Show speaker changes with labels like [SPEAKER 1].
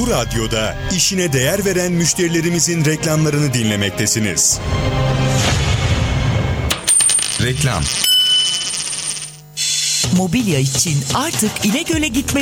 [SPEAKER 1] Bu radyoda işine değer veren müşterilerimizin reklamlarını dinlemektesiniz.
[SPEAKER 2] Reklam.
[SPEAKER 3] Mobilya için artık İnegöl'e gitme